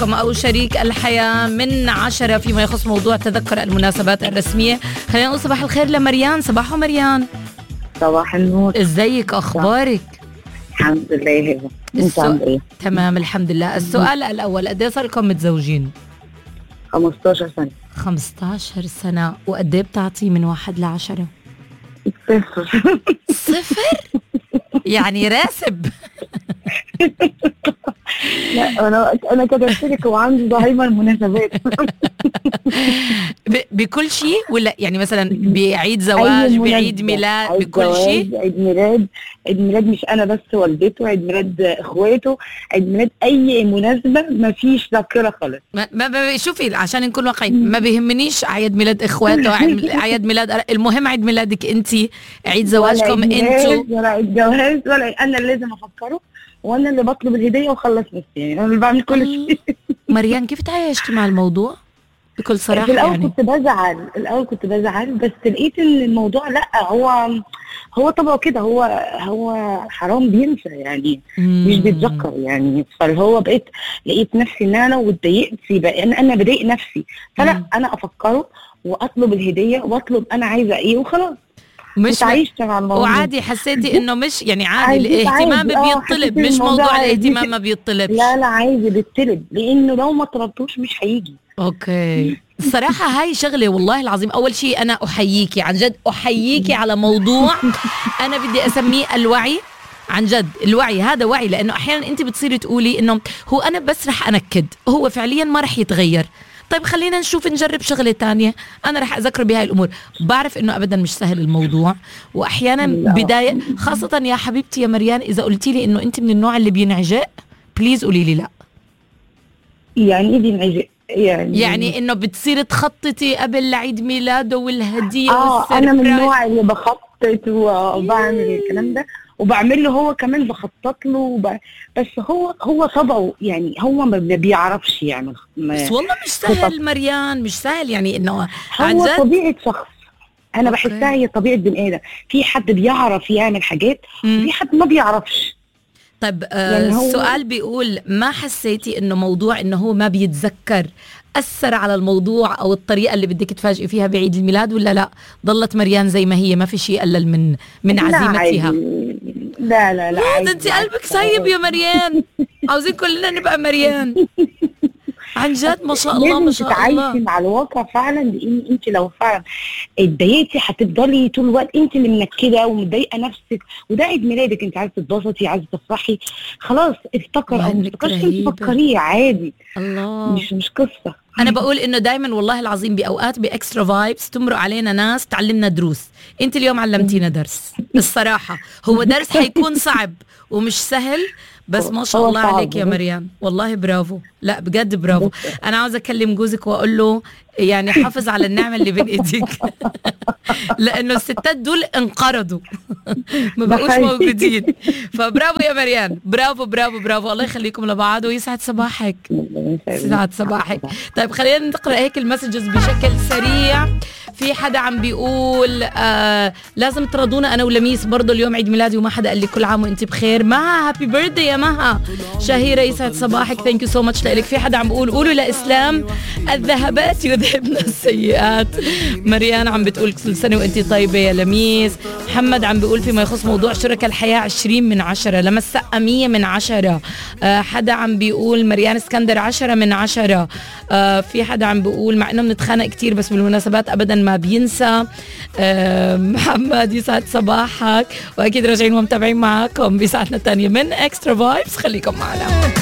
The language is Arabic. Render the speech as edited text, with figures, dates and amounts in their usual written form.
رقم أو شريك الحياة من 10 فيما يخص موضوع تذكر المناسبات الرسمية. خلينا نقول صباح الخير لمريان. صباحو مريان. صباح النور. ازيك اخبارك؟ الحمد لله. انت عامله ايه؟ تمام الحمد لله. السؤال الاول، قد ايه صار لكم متزوجين؟ 15 سنه. 15 سنه. وقد ايه بتعطي من 1 ل 10؟ 0. صفر؟ يعني راسب. لا انا كتبت لك وعندي دايما مناسبات. بكل شيء ولا يعني مثلا بعيد زواج، بعيد ميلاد، بكل شيء؟ عيد ميلاد مش انا بس، والدته، عيد ميلاد اخواته، عيد ميلاد اي مناسبه ما فيش ذاكره خالص. ما شوفي عشان نكون واقعيين، ما بيهمنيش عيد ميلاد اخواته، عيد ميلاد، المهم عيد ميلادك انت، عيد زواجكم انتوا. ولا عيد جواز ولا انا اللي لازم افكره، وانا اللي بطلب الهديه وخلص نفسي، يعني انا اللي بعمل كل شيء. مريان كيف تعايشتي مع الموضوع بكل صراحه؟ الأول كنت بزعل بس لقيت ان الموضوع لا، هو طبعه كده، هو حرام بينسى يعني، مش بيتذكر يعني. فهو لقيت نفسي ان انا واتضايقت، بقى انا بضايق نفسي، فلا انا افكره واطلب الهديه واطلب انا عايزه ايه وخلاص. مش عايشت مع الموضوع وعادي. حسيتي انه مش يعني عادي الاهتمام بيطلب، مش موضوع الاهتمام ما بيطلبش؟ لا عايز بيطلب، لانه لو ما طلبتوش مش هيجي. اوكي. الصراحة هاي شغلة والله العظيم. أول شيء أنا أحييكي عن جد، أحييكي على موضوع أنا بدي أسميه الوعي. عن جد الوعي هذا وعي، لأنه أحيانا أنت بتصيري تقولي إنه هو أنا بس رح أنكد، هو فعليا ما رح يتغير. طيب خلينا نجرب شغلة تانية، أنا رح أذكر بهاي الأمور. بعرف إنه أبدا مش سهل الموضوع، وأحيانا بداية خاصة يا حبيبتي يا مريان، إذا قلتي لي إنه أنت من النوع اللي بينعجق، بليز قولي لي لا. يعني إيه بينعجق؟ يعني إنه بتصير تخططي قبل لعيد ميلاده والهدية والسربرايز. أنا من النوع اللي بخطط وبعمل الكلام ده، وبعمل له هو كمان، بخطط له بس هو طبعه يعني، هو ما بيعرفش يعمل. بس والله مش سهل مريان، مش سهل يعني انه هو طبيعة شخص. انا بحسها هي طبيعة بني ادم، في حد بيعرف يعمل حاجات وفي حد ما بيعرفش. طيب يعني السؤال بيقول، ما حسيتي انه موضوع انه هو ما بيتذكر أثر على الموضوع أو الطريقة اللي بدك تفاجئي فيها بعيد الميلاد، ولا لا ضلت مريان زي ما هي، ما في شيء قلل من عزيمتها؟ لا ده انت قلبك سايب يا مريان. عاوزين كلنا نبقى مريان عن جد. ما شاء الله ما شاء الله. تتعايشي مع الواقع فعلا، لان انت لو فعلا اتضايقتي هتفضلي طول الوقت انت اللي منكده ومضايقه نفسك، وده عيد ميلادك، انت عايزه تتبسطي، عايزه تفرحي، خلاص افتكر او متفكرش، انت فكريه عادي. الله، مش قصه. انا بقول انه دائما والله العظيم باوقات باكسترا فايبس تمرق علينا ناس تعلمنا دروس. انت اليوم علمتينا درس الصراحه، هو درس حيكون صعب ومش سهل، بس ما شاء الله عليك يا مريان، والله برافو. لا بجد برافو. انا عاوزه اكلم جوزك واقول له يعني حافظ على النعمه اللي بين ايديك. لانه الستات دول انقرضوا ما بقوش موجودين. فبرافو يا مريان، برافو برافو برافو. الله يخليكم لبعض ويسعد صباحك. يسعد صباحك. طيب خلينا نقرأ هيك المسجز بشكل سريع. في حدا عم بيقول لازم ترضونا انا ولميس، برضه اليوم عيد ميلادي وما حدا قال لي كل عام وانت بخير. مها هابي بيرثدي يا مها. شهيرة يسعد صباحك، ثانك يو سو ماتش لك. في حدا عم بيقول قولوا لإسلام الذهبات يذهبن السيئات. مريان عم بتقول كل سنة وانت طيبة يا لميس. محمد عم بيقول فيما يخص موضوع شركاء الحياة 20 من 10. لما السقة 100 من 10. حدا عم بيقول مريان اسكندر 10 من 10. في حدا عم بيقول مع انه بنتخانق كتير بس بالمناسبات ابدا ما بينسى. محمد يسعد صباحك، واكيد راجعين ومتابعين معاكم بساعتنا الثانية من اكسترا فايبس. خليكم معنا.